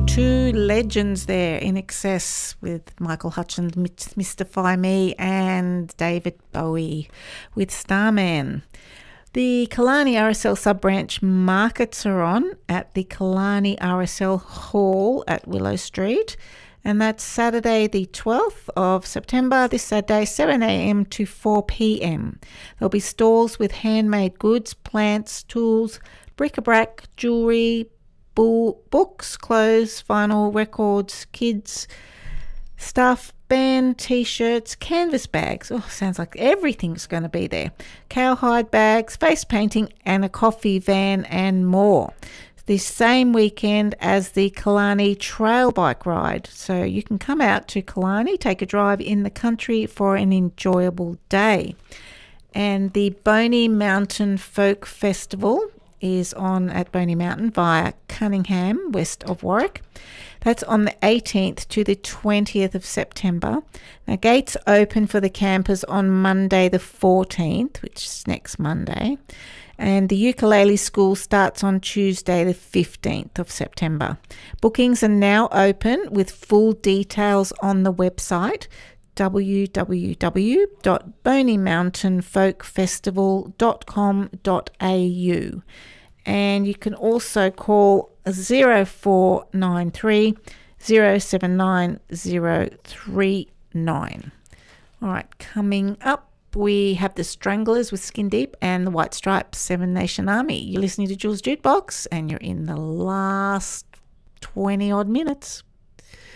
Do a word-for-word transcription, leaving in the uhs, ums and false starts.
two legends there in excess with Michael Hutchence, Mystify Me, and David Bowie with Starman. The Killarney R S L sub-branch markets are on at the Killarney R S L Hall at Willow Street, and that's Saturday the twelfth of September, this Saturday, seven a m to four p m. There'll be stalls with handmade goods, plants, tools, bric-a-brac, jewellery, books, clothes, vinyl, records, kids, stuff, band, t-shirts, canvas bags. Oh, sounds like everything's going to be there. Cowhide bags, face painting, and a coffee van and more. This same weekend as the Killarney Trail Bike Ride. So you can come out to Killarney, take a drive in the country for an enjoyable day. And the Boney Mountain Folk Festival is on at Boney Mountain via Cunningham, west of Warwick. That's on the eighteenth to the twentieth of September. Now, gates open for the campers on Monday the fourteenth, which is next Monday. And the ukulele school starts on Tuesday the fifteenth of September. Bookings are now open with full details on the website w w w dot boney mountain folk festival dot com dot a u. And you can also call zero four nine three, zero seven nine, zero three nine. All right, coming up, we have the Stranglers with Skin Deep and the White Stripes, Seven Nation Army. You're listening to Jules Jukebox, and you're in the last twenty odd minutes.